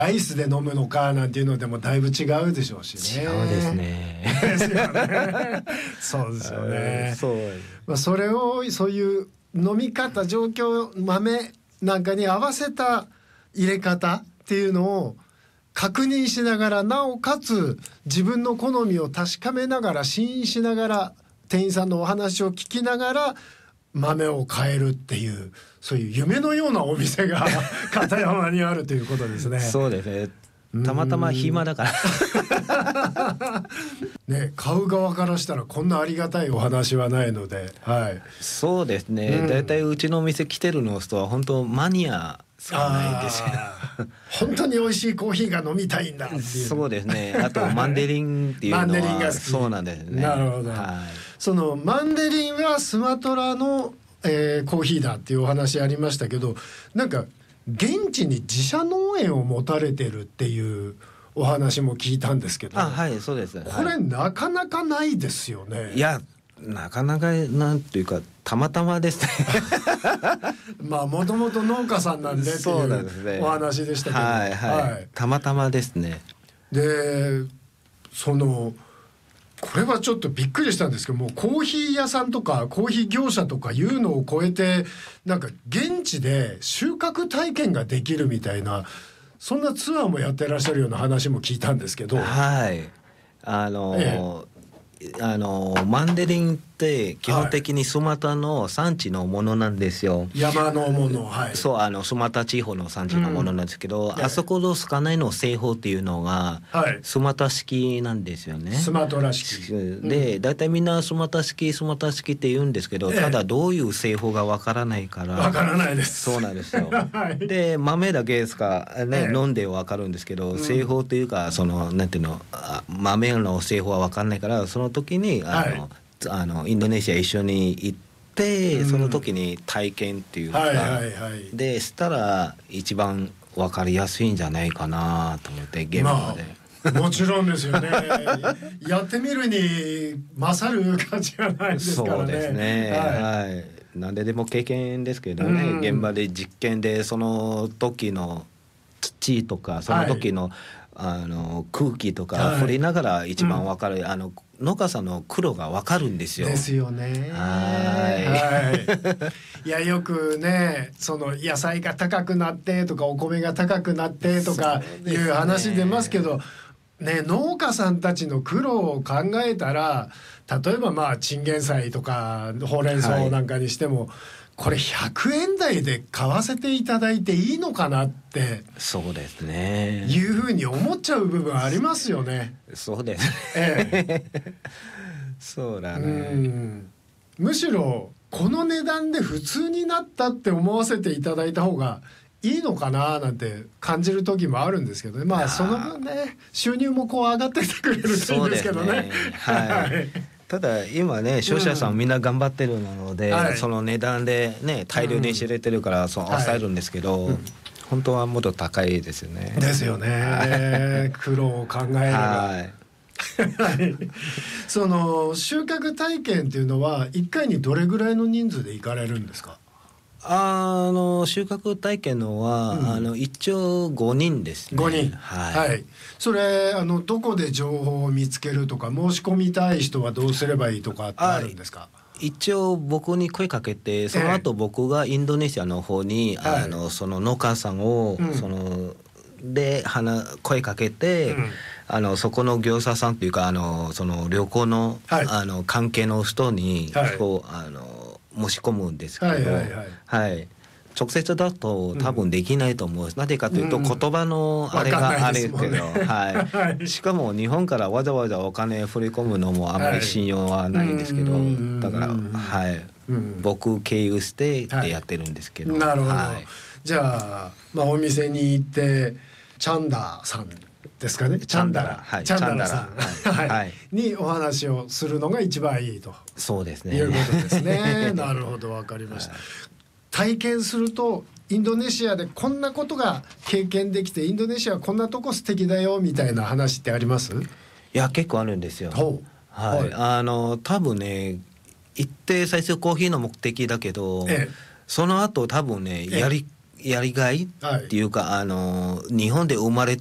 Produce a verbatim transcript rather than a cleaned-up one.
アイスで飲むのかなんていうのでもだいぶ違うでしょうしね。 違うですね。 ですよね。そうですよね。 そう、 まあ、それをそういう飲み方状況豆なんかに合わせた入れ方っていうのを確認しながら、なおかつ自分の好みを確かめながら試飲しながら店員さんのお話を聞きながら豆を変えるっていう、そういう夢のようなお店が片山にあるということですね。 そうですね。たまたま暇だからね、買う側からしたらこんなありがたいお話はないので、はい、 そうですね。だいたいうちのお店来てるの人は本当マニアしかないですよ。 本当に美味しいコーヒーが飲みたいんだっていう。 そうですね。あとマンデリンっていうのはマンデリンが好き。そうなんですね。 なるほど、はい、そのマンデリンはスマトラの、えー、コーヒーだっていうお話ありましたけど、なんか現地に自社農園を持たれてるっていうお話も聞いたんですけど。 あ、はい、そうです。 これ、はい、なかなかないですよね。 いや、なかなかなんていうかたまたまですね。 まあもともと農家さんなんでっていうお話でしたけど、 はいはいはい、たまたまですね。 でそのこれはちょっとびっくりしたんですけども、コーヒー屋さんとかコーヒー業者とかいうのを超えてなんか現地で収穫体験ができるみたいな、そんなツアーもやってらっしゃるような話も聞いたんですけど。 はい、あのーええあのマンデリンって基本的にスマトラの産地のものなんですよ。 山のもの、はい、 そう、あのスマトラ地方の産地のものなんですけど、うん、あそこのスカナイの製法っていうのがスマトラ式なんですよね。 スマトラ式で、だいたいみんなスマトラ式スマトラ式って言うんですけど、ただどういう製法がわからないからわからないです。 そうなんですよ。はい、で豆だけですかね、飲んでわかるんですけど、製法というかそのなんていうの、豆の製法はわかんないから、その時にあの、はい、あのインドネシア一緒に行って、うん、その時に体験っていうか、はいはいはい、でしたら一番分かりやすいんじゃないかなと思って現場で、 まあ、もちろんですよね。やってみるに勝る価値がないですからね。 そうですね、はいはい、なんででも経験ですけどね、うん、現場で実験でその時の土とかその時の、はい、あの空気とか振りながら一番分かる、はい、あの農家さんの苦労が分かるんですよ。 ですよね。 はい 、いやよくね、その野菜が高くなってとかお米が高くなってとかいう話出ますけどね、農家さんたちの苦労を考えたら、例えばまあチンゲン菜とかほうれん草なんかにしても、はい、これひゃくえん台で買わせていただいていいのかなってそうですねいうふうに思っちゃう部分ありますよね。 そうですね、 ええ、 そうだね。 うん、むしろこの値段で普通になったって思わせていただいた方がいいのかななんて感じる時もあるんですけどね。まあその分ね収入もこう上がってきてくれるといいんですけどね。 はい、ただ今ね消費者さんみんな頑張ってるので、うん、その値段でね大量に仕入れてるからそう抑えるんですけど、はい、うん、本当はもっと高いですよね。 ですよね。苦労を考えれば、はい、その収穫体験っていうのはいっかいにどれぐらいの人数で行かれるんですか？ あの収穫体験のは、うん、あの一応ごにんですね。 ごにん、はい、はい、それあのどこで情報を見つけるとか、申し込みたい人はどうすればいいとかってあるんですか？ 一応僕に声かけて、その後僕がインドネシアの方に、えー、あのその農家さんを、うん、そので声かけて、うん、あのそこの業者さんというかあのその旅行の、はい、あの関係の人に、はい、こうあの申し込むんですけど、はいはいはいはい、直接だと多分できないと思う、うん、なぜかというと言葉のあれがあるけど、うんはい、しかも日本からわざわざお金振り込むのもあまり信用はないんですけど、はい、だから、はいうん、僕経由してでやってるんですけど、 はい、なるほど、はい、じゃあ、まあ、お店に行ってチャンダーさんですかね、チャンダラ、はい、チャンダラさん、はいはい、にお話をするのが一番いいと。 そうですね。 いうことですね。なるほど、わかりました。はい、体験するとインドネシアでこんなことが経験できて、インドネシアはこんなとこ素敵だよみたいな話ってあります？ いや結構あるんですよ。はい、はい、あの多分ね行って最初コーヒーの目的だけど、ええ、その後多分ねやりやりがいっていうか、あの日本で生まれ